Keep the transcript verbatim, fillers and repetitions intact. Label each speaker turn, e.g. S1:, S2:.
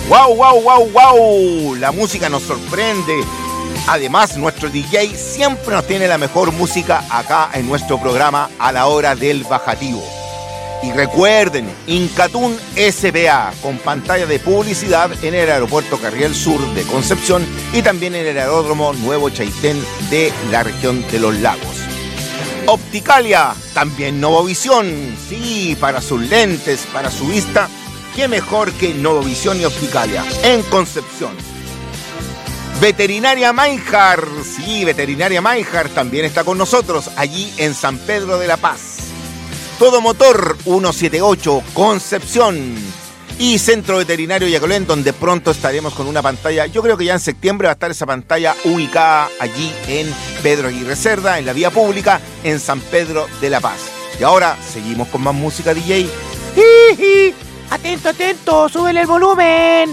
S1: ¡Wow, wow, wow, wow! La música nos sorprende. Además, nuestro D J siempre nos tiene la mejor música acá en nuestro programa a la hora del bajativo. Y recuerden, Incatún S P A, con pantalla de publicidad en el aeropuerto Carriel Sur de Concepción y también en el aeródromo Nuevo Chaitén de la región de Los Lagos. Opticalia, también Novovisión, sí, para sus lentes, para su vista, qué mejor que Novovisión y Opticalia, en Concepción. Veterinaria Maynhard, sí, Veterinaria Maynhard también está con nosotros, allí en San Pedro de la Paz. Todo Motor ciento setenta y ocho, Concepción. Y Centro Veterinario Yacolén, donde pronto estaremos con una pantalla. Yo creo que ya en septiembre va a estar esa pantalla ubicada allí en Pedro Aguirre Cerda, en la vía pública, en San Pedro de la Paz. Y ahora seguimos con más música, D J.
S2: Atento, atento, súbele el volumen.